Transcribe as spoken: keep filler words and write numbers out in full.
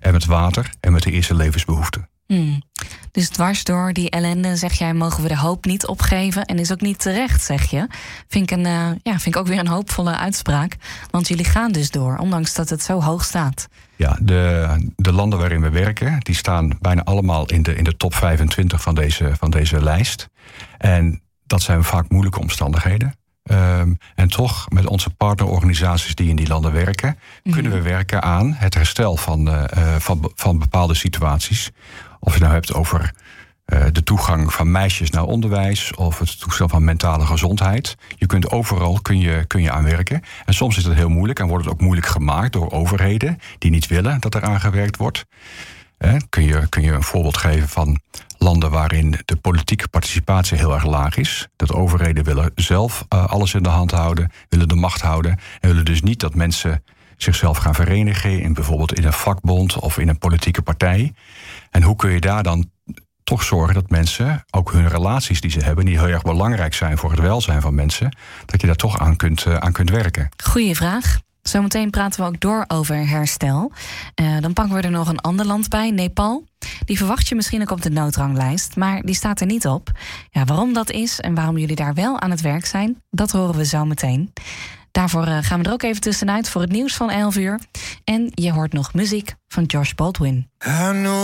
en met water en met de eerste levensbehoeften. Hmm. Dus dwars door die ellende, zeg jij, mogen we de hoop niet opgeven. En is ook niet terecht, zeg je. Vind ik, een, uh, ja, vind ik ook weer een hoopvolle uitspraak. Want jullie gaan dus door, ondanks dat het zo hoog staat. Ja, de, de landen waarin we werken, die staan bijna allemaal in de, in de top vijfentwintig van deze, van deze lijst. En dat zijn vaak moeilijke omstandigheden. Um, en toch, met onze partnerorganisaties die in die landen werken, mm-hmm. kunnen we werken aan het herstel van, uh, van, van bepaalde situaties. Of je nou hebt over uh, de toegang van meisjes naar onderwijs, of het toestel van mentale gezondheid. Je kunt overal kun je, kun je aan werken. En soms is dat heel moeilijk en wordt het ook moeilijk gemaakt door overheden die niet willen dat er aan gewerkt wordt. Eh, kun je, kun je een voorbeeld geven van landen waarin de politieke participatie heel erg laag is. Dat overheden willen zelf uh, alles in de hand houden, willen de macht houden. En willen dus niet dat mensen zichzelf gaan verenigen in bijvoorbeeld in een vakbond of in een politieke partij. En hoe kun je daar dan toch zorgen dat mensen, ook hun relaties die ze hebben, die heel erg belangrijk zijn voor het welzijn van mensen, dat je daar toch aan kunt, uh, aan kunt werken? Goeie vraag. Zometeen praten we ook door over herstel. Uh, dan pakken we er nog een ander land bij, Nepal. Die verwacht je misschien ook op de noodranglijst, maar die staat er niet op. Ja, waarom dat is en waarom jullie daar wel aan het werk zijn, dat horen we zo meteen. Daarvoor uh, gaan we er ook even tussenuit voor het nieuws van elf uur. En je hoort nog muziek van Josh Baldwin.